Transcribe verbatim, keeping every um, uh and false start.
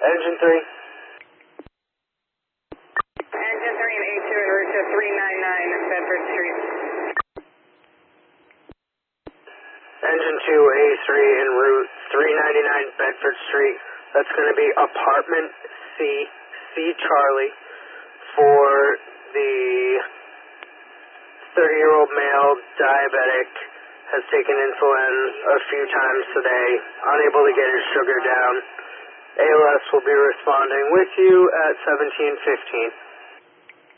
Engine three. Engine three and A two en route to three ninety-nine Bedford Street. Engine two, A three en route three ninety-nine Bedford Street. That's going to be apartment C, C Charlie, for the thirty-year-old male diabetic, has taken insulin a few times today, unable to get his sugar down. A L S will be responding with you at seventeen fifteen.